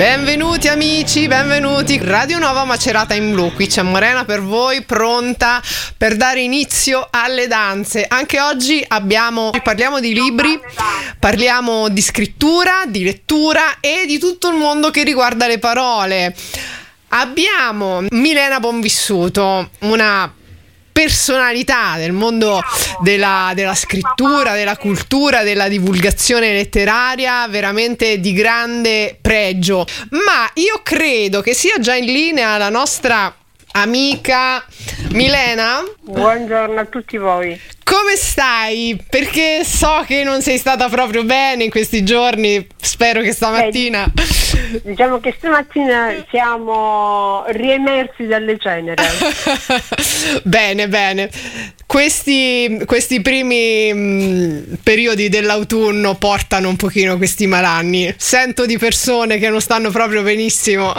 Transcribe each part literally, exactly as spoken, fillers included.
Benvenuti amici, benvenuti. Radio Nova Macerata in Blu, qui c'è Morena per voi, pronta per dare inizio alle danze. Anche oggi abbiamo, parliamo di libri, parliamo di scrittura, di lettura e di tutto il mondo che riguarda le parole. Abbiamo Milena Bonvissuto, una personalità del mondo della, della scrittura, della cultura, della divulgazione letteraria, veramente di grande pregio. Ma io credo che sia già in linea la nostra amica Milena. Buongiorno a tutti voi. Come stai? Perché so che non sei stata proprio bene in questi giorni, spero che stamattina... Eh, diciamo che stamattina siamo riemersi dalle ceneri. Bene, bene. Questi, questi primi mh, periodi dell'autunno portano un pochino questi malanni. Sento di persone che non stanno proprio benissimo.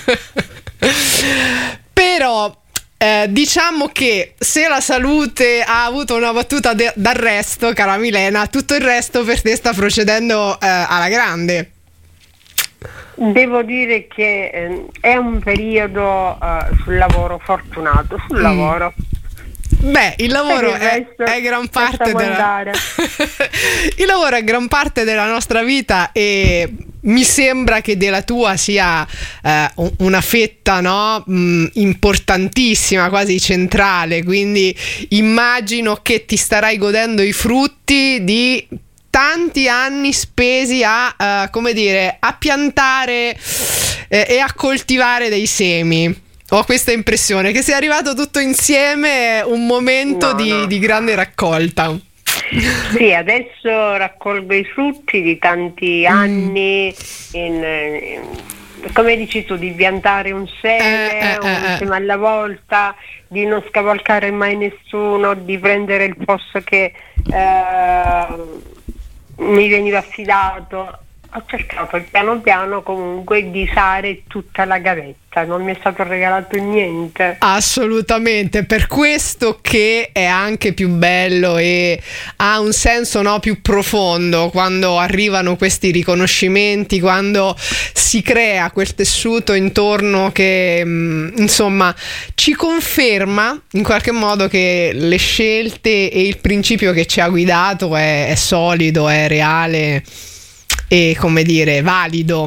Però... Eh, diciamo che se la salute ha avuto una battuta de- d'arresto, cara Milena, tutto il resto per te sta procedendo eh, alla grande. Devo dire che eh, è un periodo eh, sul lavoro fortunato, sul mm. lavoro. Beh, il lavoro è, è gran parte della il lavoro è gran parte della nostra vita e mi sembra che della tua sia eh, una fetta, no? Mm, importantissima, quasi centrale, quindi immagino che ti starai godendo i frutti di tanti anni spesi a, uh, come dire, a piantare eh, e a coltivare dei semi. Ho questa impressione che sia arrivato tutto insieme un momento no, di, no. di grande raccolta. Sì, adesso raccolgo i frutti di tanti anni mm. in, in, come dici tu, di piantare un seme, eh, eh, un eh, seme alla volta, di non scavalcare mai nessuno, di prendere il posto che eh, mi veniva affidato. Ho cercato piano piano comunque di fare tutta la gavetta, non mi è stato regalato niente. Assolutamente, per questo che è anche più bello e ha un senso, no, più profondo quando arrivano questi riconoscimenti, quando si crea quel tessuto intorno che mh, insomma ci conferma in qualche modo che le scelte e il principio che ci ha guidato è, è solido, è reale e, come dire, valido.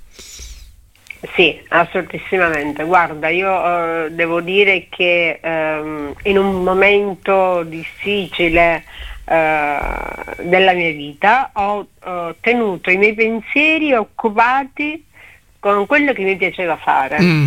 Sì, assolutissimamente. Guarda, io eh, devo dire che ehm, in un momento difficile eh, della mia vita ho eh, tenuto i miei pensieri occupati con quello che mi piaceva fare. Mm.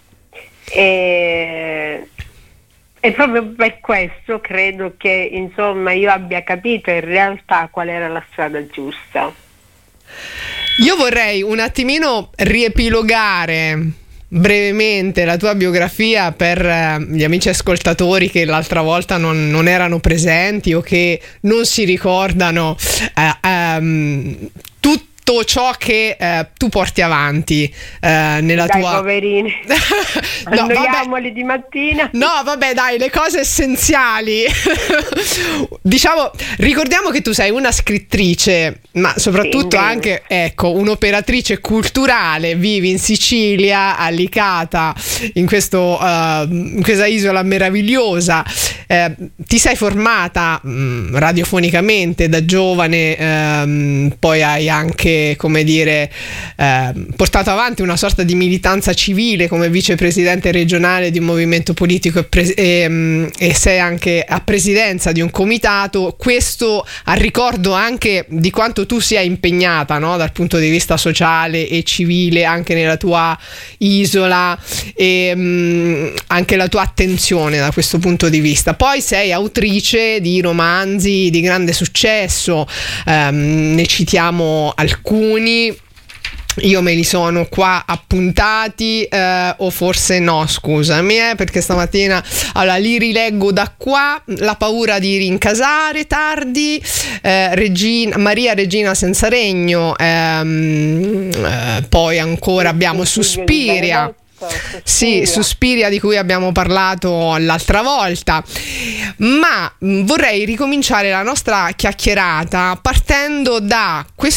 E, e proprio per questo credo che, insomma, io abbia capito in realtà qual era la strada giusta. Io vorrei un attimino riepilogare brevemente la tua biografia per eh, gli amici ascoltatori che l'altra volta non, non erano presenti o che non si ricordano eh, um, tutto ciò che eh, tu porti avanti eh, nella dai, tua poverini. No, annoiamoli di mattina. No, vabbè, dai, le cose essenziali. Diciamo, ricordiamo che tu sei una scrittrice, ma soprattutto sì, anche, ecco, un'operatrice culturale. Vivi in Sicilia, a Licata, in questo uh, in questa isola meravigliosa. Eh, ti sei formata mh, radiofonicamente da giovane, ehm, poi hai anche, come dire, eh, portato avanti una sorta di militanza civile come vicepresidente regionale di un movimento politico e, pre- e, mh, e sei anche a presidenza di un comitato. Questo a ricordo anche di quanto tu sia impegnata, no? Dal punto di vista sociale e civile anche nella tua isola e mh, anche la tua attenzione da questo punto di vista. Poi sei autrice di romanzi di grande successo, um, ne citiamo alcuni. Io me li sono qua appuntati eh, o forse no, scusami, eh, perché stamattina allora, li rileggo da qua. La paura di rincasare tardi, eh, Regina, Maria Regina senza regno, ehm, eh, poi ancora abbiamo Suspiria. Sì, Suspiria, di cui abbiamo parlato l'altra volta. Ma vorrei ricominciare la nostra chiacchierata partendo da questo